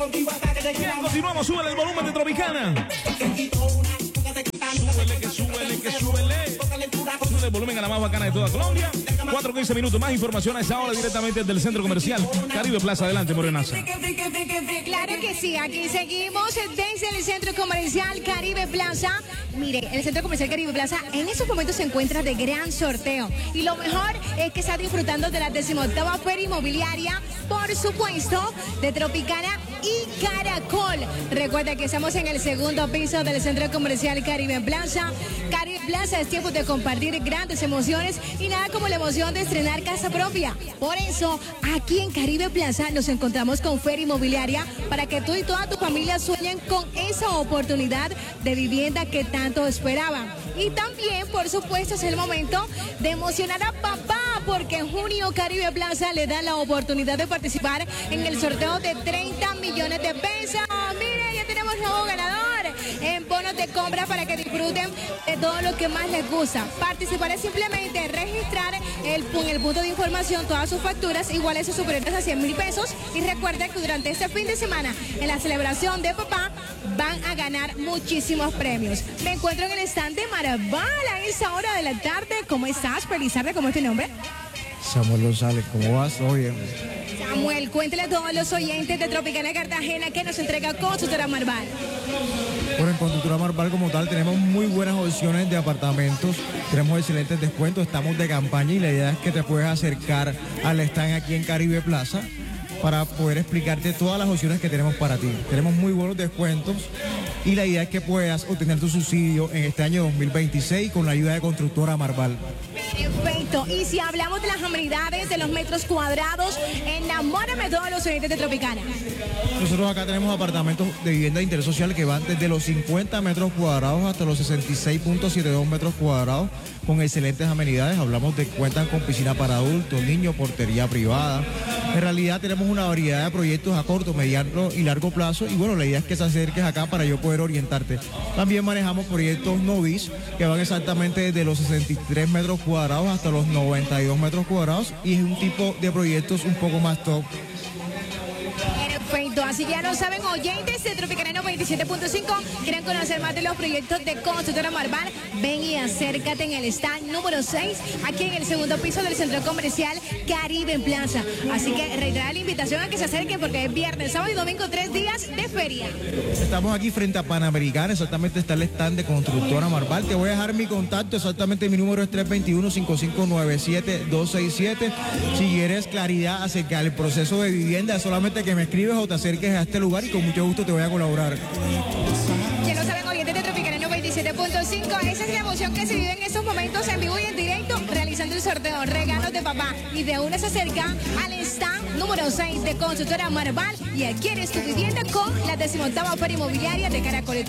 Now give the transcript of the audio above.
Bien, continuamos, súbele el volumen de Tropicana. Súbele. Súbele el volumen a la más bacana de toda Colombia. 4:15 minutos, más información a esa hora directamente del Centro Comercial Caribe Plaza. Adelante, Morenaza. Claro que sí, aquí seguimos desde el Centro Comercial Caribe Plaza. Mire, el Centro Comercial Caribe Plaza en estos momentos se encuentra de gran sorteo. Y lo mejor es que está disfrutando de la 18ª Feria Inmobiliaria, por supuesto, de Tropicana y Caracol. Recuerda que estamos en el segundo piso del Centro Comercial Caribe Plaza. Caribe Plaza es tiempo de compartir grandes emociones y nada como la emoción de estrenar casa propia. Por eso, aquí en Caribe Plaza nos encontramos con Feria Inmobiliaria para que tú y toda tu familia sueñen con esa oportunidad de vivienda que tanto esperaban. Y también, por supuesto, es el momento de emocionar a papá, porque en junio Caribe Plaza le da la oportunidad de participar en el sorteo de 30 millones de pesos. Mire, ya tenemos nuevo ganador en bonos de compra para que disfruten de todo lo que más les gusta. Participar es simplemente registrar en el punto de información todas sus facturas iguales o superiores a 100 mil pesos. Y recuerda que durante este fin de semana, en la celebración de papá, van a ganar muchísimos premios. Me encuentro en el stand de Marval a esa hora de la tarde. ¿Cómo estás? Feliz tarde, ¿cómo es tu nombre? Samuel González, ¿cómo vas? ¿Todo bien? Samuel, cuéntale a todos los oyentes de Tropicana Cartagena que nos entrega Constructora Marval. Bueno, en Constructora Marval como tal tenemos muy buenas opciones de apartamentos, tenemos excelentes descuentos, estamos de campaña y la idea es que te puedes acercar al stand aquí en Caribe Plaza para poder explicarte todas las opciones que tenemos para ti. Tenemos muy buenos descuentos y la idea es que puedas obtener tu subsidio en este año 2026 con la ayuda de Constructora Marval. Perfecto. Y si hablamos de las amenidades, de los metros cuadrados, enamórame todos los oyentes de Tropicana. Nosotros acá tenemos apartamentos de vivienda de interés social que van desde los 50 metros cuadrados hasta los 66.72 metros cuadrados con excelentes amenidades. Hablamos de cuentan con piscina para adultos, niños, portería privada. En realidad tenemos una variedad de proyectos a corto, mediano y largo plazo y bueno, la idea es que se acerques acá para yo poder orientarte. También manejamos proyectos novis que van exactamente desde los 63 metros cuadrados hasta los 92 metros cuadrados y es un tipo de proyectos un poco más top. Perfecto, así ya lo saben oyentes de Tropicana 97.5, quieren conocer más de los proyectos de Constructora Marval, ven y acércate en el stand número 6, aquí en el segundo piso del Centro Comercial Caribe Plaza. Así que reiterar la invitación a que se acerquen porque es viernes, sábado y domingo, 3 días de feria. Estamos aquí frente a Panamericana, exactamente está el stand de Constructora Marval. Te voy a dejar mi contacto, exactamente mi número es 321-5597-267. Si quieres claridad acerca del proceso de vivienda, solamente que me escribes o te acerques a este lugar y con mucho gusto te voy a colaborar. Ya lo saben oyentes de Tropicana 97.5, esa es la emoción que se vive en estos momentos en vivo y en directo, realizando el sorteo Regalos de Papá. Y de una se acerca al stand número 6 de Constructora Marval y adquieres tu vivienda con la 18ª Feria Inmobiliaria de Caracol.